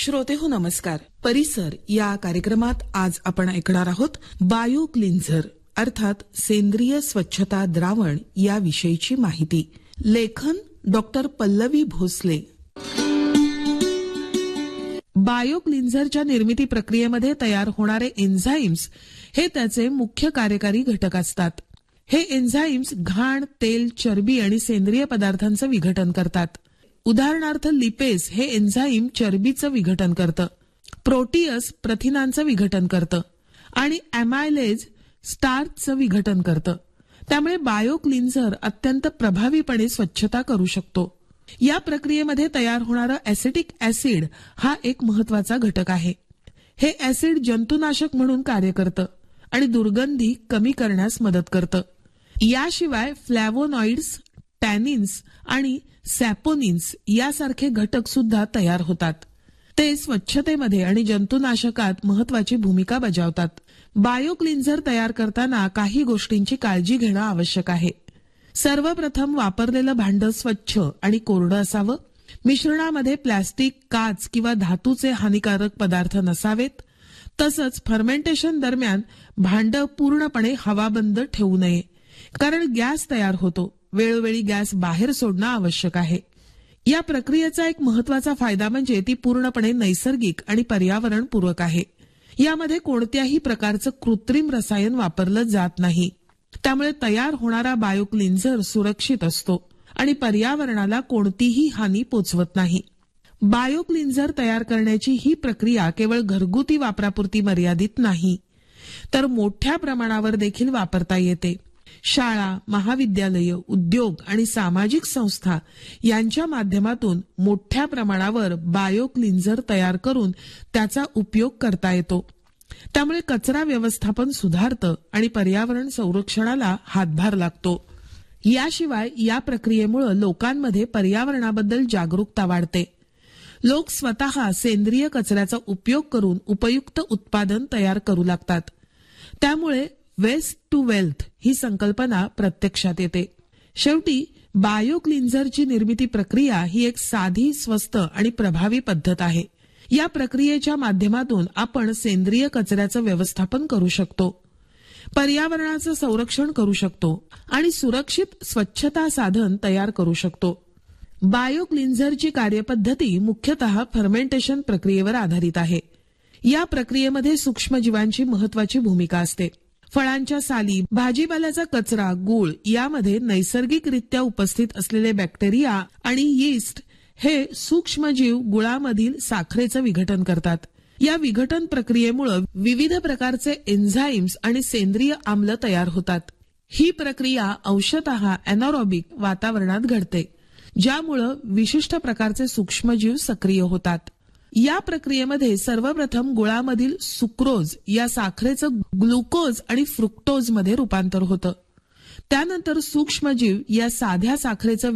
श्रोते हो नमस्कार. परिसर या कार्यक्रमात आज आपण ऐकणार आहोत बायो क्लिन्झर अर्थात सेंद्रिय स्वच्छता द्रावण या विषयीची माहिती. लेखन डॉक्टर पल्लवी भोसले. बायो क्लिन्झरच्या निर्मिती प्रक्रियेमध्ये तयार होणारे एन्झाईम्स हे त्याचे मुख्य कार्यकारी घटक असतात. हे एन्झाईम्स घाण, तेल, चरबी आणि सेंद्रिय पदार्थांचं विघटन करतात. उदाहरणार्थ लिपेज हे एन्झाईम चरबीचं विघटन करतं, प्रोटीअस प्रथिनांचं विघटन करतं आणि अमायलेज स्टार्चचं विघटन करतं. त्यामुळे बायो क्लिन्झर अत्यंत प्रभावीपणे स्वच्छता करू शकतो. या प्रक्रियेमध्ये तयार होणारं ऍसिटिक ऍसिड हा एक महत्वाचा घटक आहे. हे ऍसिड जंतुनाशक म्हणून कार्य करतं आणि दुर्गंधी कमी करण्यास मदत करतं. याशिवाय फ्लॅव्होनॉइड्स, टॅनिन्स आणि सॅपोनिन्स यासारखे घटक सुद्धा तयार होतात. ते स्वच्छतेमध्ये आणि जंतुनाशकात महत्वाची भूमिका बजावतात. बायो क्लिन्झर तयार करताना काही गोष्टींची काळजी घेणं आवश्यक आहे. सर्वप्रथम वापरलेलं भांडं स्वच्छ आणि कोरडं असावं. मिश्रणामध्ये प्लास्टिक, काच किंवा धातूचे हानिकारक पदार्थ नसावेत. तसंच फर्मेंटेशन दरम्यान भांडं पूर्णपणे हवाबंद ठेवू नये, कारण गॅस तयार होतो. वेळोवेळी गॅस बाहेर सोडणं आवश्यक आहे. या प्रक्रियेचा एक महत्वाचा फायदा म्हणजे ती पूर्णपणे नैसर्गिक आणि पर्यावरणपूरक आहे. यामध्ये कोणत्याही प्रकारचं कृत्रिम रसायन वापरलं जात नाही. त्यामुळे तयार होणारा बायो क्लिन्झर सुरक्षित असतो आणि पर्यावरणाला कोणतीही हानी पोचवत नाही. बायो क्लिन्झर तयार करण्याची ही प्रक्रिया केवळ घरगुती वापरापुरती मर्यादित नाही, तर मोठ्या प्रमाणावर देखील वापरता येते. शाळा, महाविद्यालय, उद्योग आणि सामाजिक संस्था यांच्या माध्यमातून मोठ्या प्रमाणावर बायो क्लिन्झर तयार करून त्याचा उपयोग करता येतो. त्यामुळे कचरा व्यवस्थापन सुधारतं आणि पर्यावरण संरक्षणाला हातभार लागतो. याशिवाय या प्रक्रियेमुळे लोकांमध्ये पर्यावरणाबद्दल जागरूकता वाढते. लोक स्वतः सेंद्रिय कचऱ्याचा उपयोग करून उपयुक्त उत्पादन तयार करू लागतात. त्यामुळे वेस्ट टू वेल्थ ही संकल्पना प्रत्यक्षात येते. शेवटी बायो क्लिन्झरची निर्मिती प्रक्रिया ही एक साधी, स्वस्त आणि प्रभावी पद्धत आहे. या प्रक्रियेच्या माध्यमातून आपण सेंद्रिय कचऱ्याचं व्यवस्थापन करू शकतो, पर्यावरणाचं संरक्षण करू शकतो आणि सुरक्षित स्वच्छता साधन तयार करू शकतो. बायो क्लिन्झरची कार्यपद्धती मुख्यतः फर्मेंटेशन प्रक्रियेवर आधारित आहे. या प्रक्रियेमध्ये सूक्ष्मजीवांची महत्वाची भूमिका असते. फळांच्या साली, भाजीपाल्याचा कचरा, गूळ यामध्ये नैसर्गिकरित्या उपस्थित असलेले बॅक्टेरिया आणि यीस्ट हे सूक्ष्मजीव गुळामधील साखरेचं विघटन करतात. या विघटन प्रक्रियेमुळे विविध प्रकारचे एन्झाईम्स आणि सेंद्रिय आम्ल तयार होतात. ही प्रक्रिया अंशतः अॅनारोबिक वातावरणात घडते, ज्यामुळे विशिष्ट प्रकारचे सूक्ष्मजीव सक्रिय होतात. या प्रक्रियेमध्ये सर्वप्रथम गुळामधील सुक्रोज या साखरेचं ग्लुकोज आणि फ्रुक्टोज मध्ये रूपांतर होतं. त्यानंतर सूक्ष्मजीव या साध्या साखरेचं